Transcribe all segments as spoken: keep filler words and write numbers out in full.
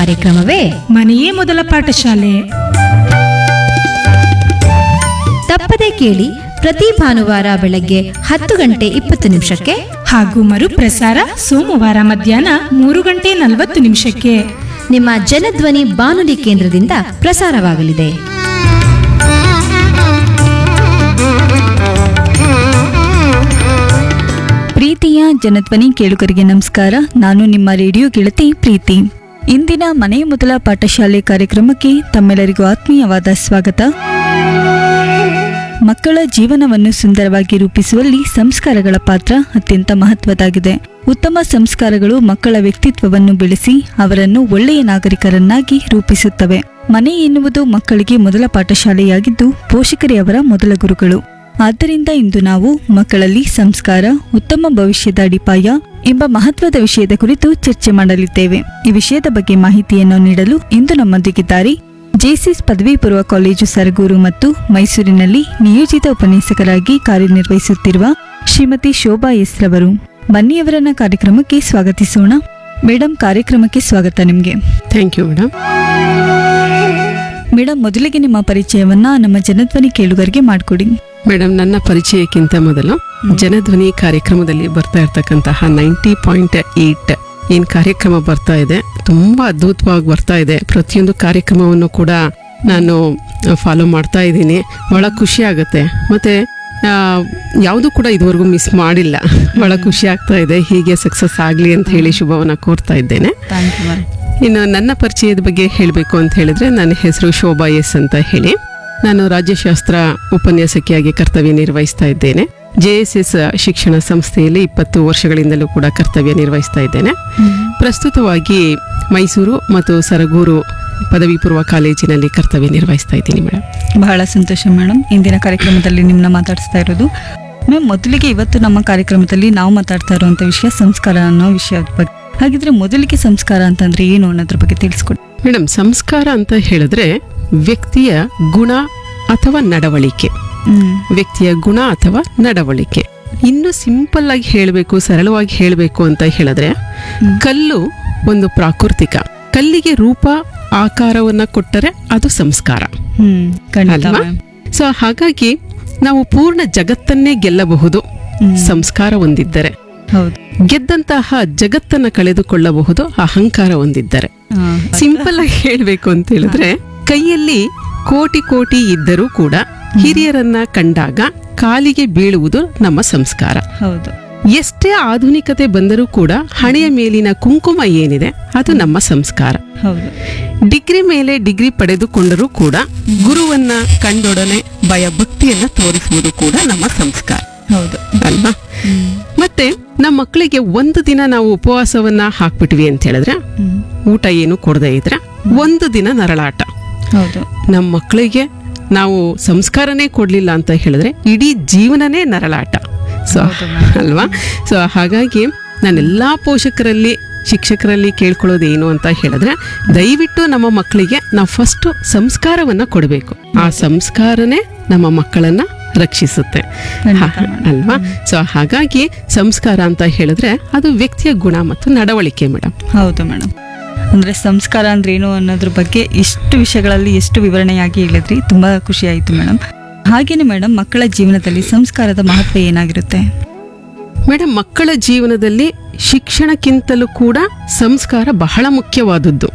ಕಾರ್ಯಕ್ರಮವೇ ಮನೆಯೇ ಮೊದಲ ಪಾಠಶಾಲೆ. ತಪ್ಪದೆ ಕೇಳಿ ಪ್ರತಿ ಭಾನುವಾರ ಬೆಳಗ್ಗೆ ಹತ್ತು ಗಂಟೆ ಇಪ್ಪತ್ತು ನಿಮಿಷಕ್ಕೆ ಹಾಗೂ ಮರುಪ್ರಸಾರ ಸೋಮವಾರ ಮಧ್ಯಾಹ್ನ ಮೂರು ಗಂಟೆ ನಲವತ್ತು ನಿಮಿಷಕ್ಕೆ ನಿಮ್ಮ ಜನಧ್ವನಿ ಬಾನುಲಿ ಕೇಂದ್ರದಿಂದ ಪ್ರಸಾರವಾಗಲಿದೆ. ಪ್ರೀತಿಯ ಜನಧ್ವನಿ ಕೇಳುಗರಿಗೆ ನಮಸ್ಕಾರ. ನಾನು ನಿಮ್ಮ ರೇಡಿಯೋ ಗೆಳತಿ ಪ್ರೀತಿ. ಇಂದಿನ ಮನೆ ಮೊದಲ ಪಾಠಶಾಲೆ ಕಾರ್ಯಕ್ರಮಕ್ಕೆ ತಮ್ಮೆಲ್ಲರಿಗೂ ಆತ್ಮೀಯವಾದ ಸ್ವಾಗತ. ಮಕ್ಕಳ ಜೀವನವನ್ನು ಸುಂದರವಾಗಿ ರೂಪಿಸುವಲ್ಲಿ ಸಂಸ್ಕಾರಗಳ ಪಾತ್ರ ಅತ್ಯಂತ ಮಹತ್ವದಾಗಿದೆ. ಉತ್ತಮ ಸಂಸ್ಕಾರಗಳು ಮಕ್ಕಳ ವ್ಯಕ್ತಿತ್ವವನ್ನು ಬೆಳೆಸಿ ಅವರನ್ನು ಒಳ್ಳೆಯ ನಾಗರಿಕರನ್ನಾಗಿ ರೂಪಿಸುತ್ತವೆ. ಮನೆ ಎನ್ನುವುದು ಮಕ್ಕಳಿಗೆ ಮೊದಲ ಪಾಠಶಾಲೆಯಾಗಿದ್ದು ಪೋಷಕರೇ ಅವರ ಮೊದಲ ಗುರುಗಳು. ಆದ್ದರಿಂದ ಇಂದು ನಾವು ಮಕ್ಕಳಲ್ಲಿ ಸಂಸ್ಕಾರ, ಉತ್ತಮ ಭವಿಷ್ಯದ ಅಡಿಪಾಯ ಎಂಬ ಮಹತ್ವದ ವಿಷಯದ ಕುರಿತು ಚರ್ಚೆ ಮಾಡಲಿದ್ದೇವೆ. ಈ ವಿಷಯದ ಬಗ್ಗೆ ಮಾಹಿತಿಯನ್ನು ನೀಡಲು ಇಂದು ನಮ್ಮೊಂದಿಗಿದ್ದಾರೆ ಜೆಸಿಸ್ ಪದವಿ ಪೂರ್ವ ಕಾಲೇಜು ಸರಗೂರು ಮತ್ತು ಮೈಸೂರಿನಲ್ಲಿ ನಿಯೋಜಿತ ಉಪನ್ಯಾಸಕರಾಗಿ ಕಾರ್ಯನಿರ್ವಹಿಸುತ್ತಿರುವ ಶ್ರೀಮತಿ ಶೋಭಾ ಎಸ್ ರವರು. ಬನ್ನಿಯವರನ್ನ ಕಾರ್ಯಕ್ರಮಕ್ಕೆ ಸ್ವಾಗತಿಸೋಣ. ಮೇಡಮ್, ಕಾರ್ಯಕ್ರಮಕ್ಕೆ ಸ್ವಾಗತ ನಿಮಗೆ. Thank you madam. ಮೇಡಮ್, ಮೊದಲಿಗೆ ನಿಮ್ಮ ಪರಿಚಯವನ್ನ ನಮ್ಮ ಜನಧ್ವನಿ ಕೇಳುಗರಿಗೆ ಮಾಡಿಕೊಡಿ. ಮೇಡಮ್, ನನ್ನ ಪರಿಚಯಕ್ಕಿಂತ ಮೊದಲು ಜನಧ್ವನಿ ಕಾರ್ಯಕ್ರಮದಲ್ಲಿ ಬರ್ತಾ ಇರ್ತಕ್ಕಂತಹ ನೈಂಟಿ ಪಾಯಿಂಟ್ ಏಟ್ ಏನ್ ಕಾರ್ಯಕ್ರಮ ಬರ್ತಾ ಇದೆ, ತುಂಬಾ ಅದ್ಭುತವಾಗಿ ಬರ್ತಾ ಇದೆ. ಪ್ರತಿಯೊಂದು ಕಾರ್ಯಕ್ರಮವನ್ನು ಕೂಡ ನಾನು ಫಾಲೋ ಮಾಡ್ತಾ ಇದ್ದೀನಿ. ಬಹಳ ಖುಷಿ ಆಗುತ್ತೆ. ಮತ್ತೆ ಯಾವುದು ಕೂಡ ಇದುವರೆಗೂ ಮಿಸ್ ಮಾಡಿಲ್ಲ. ಬಹಳ ಖುಷಿ ಆಗ್ತಾ ಇದೆ. ಹೀಗೆ ಸಕ್ಸಸ್ ಆಗ್ಲಿ ಅಂತ ಹೇಳಿ ಶುಭವನ್ನ ಕೋರ್ತಾ ಇದ್ದೇನೆ. ಇನ್ನು ನನ್ನ ಪರಿಚಯದ ಬಗ್ಗೆ ಹೇಳಬೇಕು ಅಂತ ಹೇಳಿದ್ರೆ, ನನ್ನ ಹೆಸರು ಶೋಭಾ ಎಸ್ ಅಂತ ಹೇಳಿ. ನಾನು ರಾಜ್ಯಶಾಸ್ತ್ರ ಉಪನ್ಯಾಸಕಿಯಾಗಿ ಕರ್ತವ್ಯ ನಿರ್ವಹಿಸ್ತಾ ಇದ್ದೇನೆ. ಜೆ ಎಸ್ ಎಸ್ ಶಿಕ್ಷಣ ಸಂಸ್ಥೆಯಲ್ಲಿ ಇಪ್ಪತ್ತು ವರ್ಷಗಳಿಂದಲೂ ಕೂಡ ಕರ್ತವ್ಯ ನಿರ್ವಹಿಸ್ತಾ ಇದ್ದೇನೆ. ಪ್ರಸ್ತುತವಾಗಿ ಮೈಸೂರು ಮತ್ತು ಸರಗೂರು ಪದವಿ ಪೂರ್ವ ಕಾಲೇಜಿನಲ್ಲಿ ಕರ್ತವ್ಯ ನಿರ್ವಹಿಸ್ತಾ ಇದ್ದೀನಿ ಮೇಡಮ್. ಬಹಳ ಸಂತೋಷ ಮೇಡಮ್, ಇಂದಿನ ಕಾರ್ಯಕ್ರಮದಲ್ಲಿ ನಿಮ್ಮನ್ನ ಮಾತಾಡಿಸ್ತಾ ಇರೋದು. ಮ್ಯಾಮ್, ಮೊದಲಿಗೆ ಇವತ್ತು ನಮ್ಮ ಕಾರ್ಯಕ್ರಮದಲ್ಲಿ ನಾವು ಮಾತಾಡ್ತಾ ಇರುವಂತ ವಿಷಯ ಸಂಸ್ಕಾರ ಅನ್ನೋ ವಿಷಯದ ಬಗ್ಗೆ. ಹಾಗಿದ್ರೆ ಮೊದಲಿಗೆ ಸಂಸ್ಕಾರ ಅಂತಂದ್ರೆ ಏನು ಅನ್ನೋದ್ರ ಬಗ್ಗೆ ತಿಳಿಸ್ಕೊಡಿ ಮೇಡಮ್. ಸಂಸ್ಕಾರ ಅಂತ ಹೇಳಿದ್ರೆ ವ್ಯಕ್ತಿಯ ಗುಣ ಅಥವಾ ನಡವಳಿಕೆ. ವ್ಯಕ್ತಿಯ ಗುಣ ಅಥವಾ ನಡವಳಿಕೆ. ಇನ್ನು ಸಿಂಪಲ್ ಆಗಿ ಹೇಳಬೇಕು, ಸರಳವಾಗಿ ಹೇಳಬೇಕು ಅಂತ ಹೇಳಿದ್ರೆ, ಕಲ್ಲು ಒಂದು ಪ್ರಾಕೃತಿಕ. ಕಲ್ಲಿಗೆ ರೂಪ ಆಕಾರವನ್ನ ಕೊಟ್ಟರೆ ಅದು ಸಂಸ್ಕಾರ ಅಲ್ವಾ? ಸೊ ಹಾಗಾಗಿ ನಾವು ಪೂರ್ಣ ಜಗತ್ತನ್ನೇ ಗೆಲ್ಲಬಹುದು ಸಂಸ್ಕಾರ ಹೊಂದಿದ್ದರೆ. ಗೆದ್ದಂತಹ ಜಗತ್ತನ್ನ ಕಳೆದುಕೊಳ್ಳಬಹುದು ಅಹಂಕಾರ ಹೊಂದಿದ್ದರೆ. ಸಿಂಪಲ್ ಆಗಿ ಹೇಳ್ಬೇಕು ಅಂತ ಹೇಳಿದ್ರೆ, ಕೈಯಲ್ಲಿ ಕೋಟಿ ಕೋಟಿ ಇದ್ದರೂ ಕೂಡ ಹಿರಿಯರನ್ನ ಕಂಡಾಗ ಕಾಲಿಗೆ ಬೀಳುವುದು ನಮ್ಮ ಸಂಸ್ಕಾರ. ಹೌದು. ಎಷ್ಟೇ ಆಧುನಿಕತೆ ಬಂದರೂ ಕೂಡ ಹಣೆಯ ಮೇಲಿನ ಕುಂಕುಮ ಏನಿದೆ ಅದು ನಮ್ಮ ಸಂಸ್ಕಾರ. ಹೌದು. ಡಿಗ್ರಿ ಮೇಲೆ ಡಿಗ್ರಿ ಪಡೆದುಕೊಂಡರೂ ಕೂಡ ಗುರುವನ್ನ ಕಂಡೊಡನೆ ಭಯ ಭಕ್ತಿಯನ್ನ ತೋರಿಸುವುದು ಕೂಡ ನಮ್ಮ ಸಂಸ್ಕಾರ. ಹೌದು ಅಲ್ವಾ? ಮತ್ತೆ ನಮ್ಮ ಮಕ್ಕಳಿಗೆ ಒಂದು ದಿನ ನಾವು ಉಪವಾಸವನ್ನ ಹಾಕ್ಬಿಟ್ವಿ ಅಂತ ಹೇಳಿದ್ರೆ, ಊಟ ಏನು ಕೊಡದೇ ಇದ್ರೆ ಒಂದು ದಿನ ನರಳಾಟ. ಹೌದು. ನಮ್ಮ ಮಕ್ಕಳಿಗೆ ನಾವು ಸಂಸ್ಕಾರನೇ ಕೊಡ್ಲಿಲ್ಲ ಅಂತ ಹೇಳಿದ್ರೆ ಇಡೀ ಜೀವನನೇ ನರಳಾಟ. ಸೊ ಅಲ್ವಾ? ಸೊ ಹಾಗಾಗಿ ನಾನೆಲ್ಲಾ ಪೋಷಕರಲ್ಲಿ, ಶಿಕ್ಷಕರಲ್ಲಿ ಕೇಳ್ಕೊಳ್ಳೋದು ಏನು ಅಂತ ಹೇಳಿದ್ರೆ, ದಯವಿಟ್ಟು ನಮ್ಮ ಮಕ್ಕಳಿಗೆ ನಾವು ಫಸ್ಟ್ ಸಂಸ್ಕಾರವನ್ನ ಕೊಡಬೇಕು. ಆ ಸಂಸ್ಕಾರನೇ ನಮ್ಮ ಮಕ್ಕಳನ್ನ ರಕ್ಷಿಸುತ್ತೆ ಅಲ್ವಾ? ಸೊ ಹಾಗಾಗಿ ಸಂಸ್ಕಾರ ಅಂತ ಹೇಳಿದ್ರೆ ಅದು ವ್ಯಕ್ತಿಯ ಗುಣ ಮತ್ತು ನಡವಳಿಕೆ ಮೇಡಮ್. ಹೌದು ಮೇಡಮ್. ಅಂದ್ರೆ ಸಂಸ್ಕಾರ ಅಂದ್ರೆ ಏನು ಅನ್ನೋದ್ರ ಬಗ್ಗೆ ಇಷ್ಟು ವಿಷಯಗಳಲ್ಲಿ ಎಷ್ಟು ವಿವರಣೆಯಾಗಿ ಹೇಳಿದ್ರಿ. ತುಂಬಾ ಖುಷಿ ಆಯ್ತು ಮೇಡಮ್. ಹಾಗೇನೆ ಮೇಡಮ್, ಮಕ್ಕಳ ಜೀವನದಲ್ಲಿ ಸಂಸ್ಕಾರದ ಮಹತ್ವ ಏನಾಗಿರುತ್ತೆ ಮೇಡಮ್? ಮಕ್ಕಳ ಜೀವನದಲ್ಲಿ ಶಿಕ್ಷಣಕ್ಕಿಂತಲೂ ಕೂಡ ಸಂಸ್ಕಾರ ಬಹಳ ಮುಖ್ಯವಾದದ್ದು.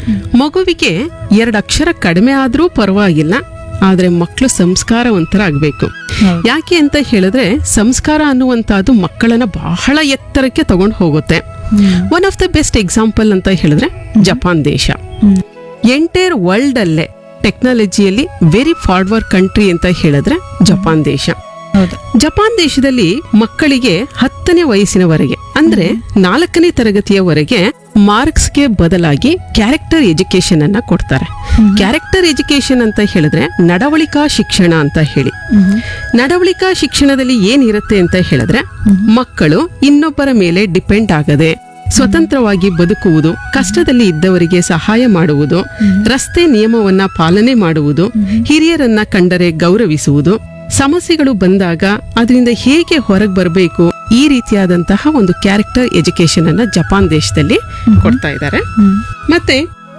ಮಗುವಿಗೆ ಎರಡು ಅಕ್ಷರ ಕಡಿಮೆ ಆದ್ರೂ ಪರವಾಗಿಲ್ಲ, ಆದ್ರೆ ಮಕ್ಕಳು ಸಂಸ್ಕಾರವಂತರಾಗಬೇಕು. ಯಾಕೆ ಅಂತ ಹೇಳಿದ್ರೆ, ಸಂಸ್ಕಾರ ಅನ್ನುವಂತಹದ್ದು ಮಕ್ಕಳನ್ನ ಬಹಳ ಎತ್ತರಕ್ಕೆ ತಗೊಂಡು ಹೋಗುತ್ತೆ. One of the best example ಅಂತ ಹೇಳಿದ್ರೆ ಜಪಾನ್ ದೇಶ. ಎಂಟೈರ್ ವರ್ಲ್ಡ್ ಅಲ್ಲೇ ಟೆಕ್ನಾಲಜಿಯಲ್ಲಿ ವೆರಿ ಫಾರ್ವರ್ಡ್ ಕಂಟ್ರಿ ಅಂತ ಹೇಳಿದ್ರೆ ಜಪಾನ್ ದೇಶ. ಜಪಾನ್ ದೇಶದಲ್ಲಿ ಮಕ್ಕಳಿಗೆ ಹತ್ತನೇ ವಯಸ್ಸಿನವರೆಗೆ ಅಂದ್ರೆ ನಾಲ್ಕನೇ ತರಗತಿಯವರೆಗೆ ಮಾರ್ಕ್ಸ್ಗೆ ಬದಲಾಗಿ ಕ್ಯಾರೆಕ್ಟರ್ ಎಜುಕೇಶನ್ ಅನ್ನ ಕೊಡ್ತಾರೆ. ಕ್ಯಾರೆಕ್ಟರ್ ಎಜುಕೇಶನ್ ಅಂತ ಹೇಳಿದ್ರೆ ನಡವಳಿಕಾ ಶಿಕ್ಷಣ ಅಂತ ಹೇಳಿ. ನಡವಳಿಕಾ ಶಿಕ್ಷಣದಲ್ಲಿ ಏನಿರುತ್ತೆ ಅಂತ ಹೇಳಿದ್ರೆ, ಮಕ್ಕಳು ಇನ್ನೊಬ್ಬರ ಮೇಲೆ ಡಿಪೆಂಡ್ ಆಗದೆ ಸ್ವತಂತ್ರವಾಗಿ ಬದುಕುವುದು, ಕಷ್ಟದಲ್ಲಿ ಇದ್ದವರಿಗೆ ಸಹಾಯ ಮಾಡುವುದು, ರಸ್ತೆ ನಿಯಮವನ್ನ ಪಾಲನೆ ಮಾಡುವುದು, ಹಿರಿಯರನ್ನ ಕಂಡರೆ ಗೌರವಿಸುವುದು, ಸಮಸ್ಯೆಗಳು ಬಂದಾಗ ಅದರಿಂದ ಹೇಗೆ ಹೊರಗೆ ಬರಬೇಕು, ಈ ರೀತಿಯಾದಂತಹ ಒಂದು ಕ್ಯಾರೆಕ್ಟರ್ ಎಜುಕೇಶನ್ ಅನ್ನ ಜಪಾನ್ ದೇಶದಲ್ಲಿ ಕೊಡ್ತಾ ಇದ್ದಾರೆ. ಮತ್ತೆ